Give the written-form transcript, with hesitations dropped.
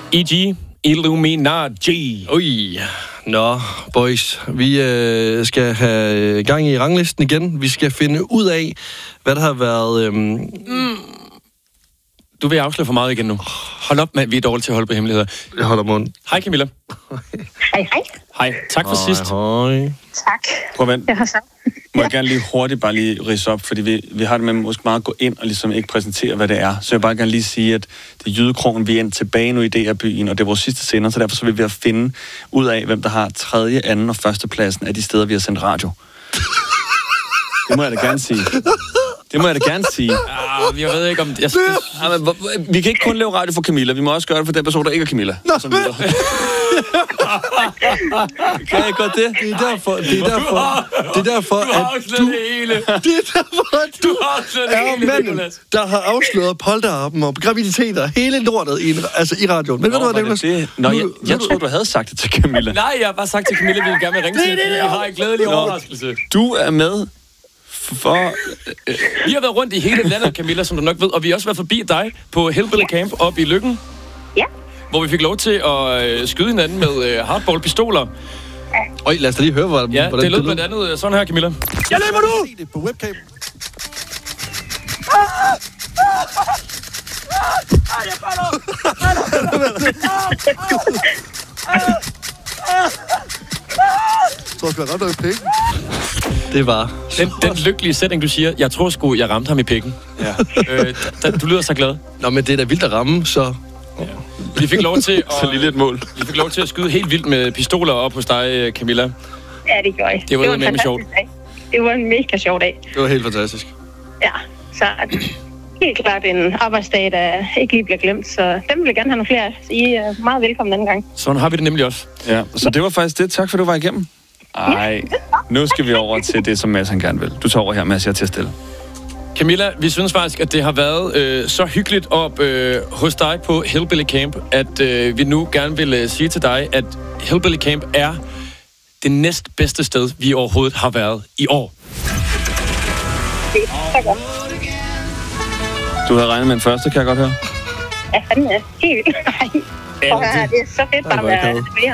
E.G. Illuminati. Ui. Nå, boys. Vi skal have gang i ranglisten igen. Vi skal finde ud af, hvad der har været... Du vil afsløre for meget igen nu. Hold op, vi er dårlige til at holde på hemmeligheder. Jeg holder munden. Hej Camilla. Hej. Hej. Tak for sidst. Hej. Tak. Prøv at vente. Jeg har så. Må jeg gerne lige hurtigt bare lige ridse op, fordi vi har det med måske meget at gå ind og ligesom ikke præsentere, hvad det er. Så jeg vil bare gerne lige sige, at det er Jydekrogen, vi er endt tilbage nu i DR-byen, og det er vores sidste sender, så derfor så vil vi at finde ud af, hvem der har 3., 2. og 1. pladsen af de steder, vi har sendt radio. Det må jeg da gerne sige. Jeg ved ikke om... Vi kan ikke kun lave radio for Camilla, vi må også gøre det for den person, der ikke er Camilla. Nå, Kan jeg godt det? Det er derfor, at du... Du er manden, der har afsløret polterappen og graviditeter, hele lortet i radioen. Men ved du hvad, Nicolas? Jeg troede, du havde sagt det til Camilla. Nej, jeg har bare sagt til Camilla, at vi vil gerne vil ringe til. Jeg har en glædelig overraskelse. Du er med for... Vi har været rundt i hele landet, Camilla, som du nok ved, og vi har også været forbi dig på Hillbilly Camp op i Løkken. Ja. Hvor vi fik lov til at skyde hinanden med hardball-pistoler. Øj, lad os da lige høre, hvordan det lød blandt andet sådan her, Camilla. Jeg løber nu! Se det på webcam. Jeg tror, jeg ramte ham i pikken. Det var... Den lykkelige sætning, du siger, jeg tror sgu, jeg ramte ham i pikken. Ja. Du lyder så glad. Nå, men det er da vildt at ramme, så... Ja. Vi fik lov til at... Så lille et mål. Vi fik lov til at skyde helt vildt med pistoler op hos dig, Camilla. Ja, det gjorde jeg. Det var en sjovt. Det var en mega sjov dag. Det var helt fantastisk. Ja, så helt klart en arbejdsdag, der ikke lige bliver glemt, så dem vil jeg gerne have nogle flere. Så I er meget velkommen anden gang. Sådan har vi det nemlig også. Ja, så det var faktisk det. Tak for, du var igennem. Ej, nu skal vi over til det, som Mads han gerne vil. Du tager over her, Mads, jeg er til at stille. Camilla, vi synes faktisk, at det har været så hyggeligt op hos dig på Hillbilly Camp, at vi nu gerne vil sige til dig, at Hillbilly Camp er det næstbedste sted, vi overhovedet har været i år. Det er så godt. Du havde regnet med den første, kan jeg godt høre. Ja, fandme. Helt vildt. Nej. Det er så fedt bare med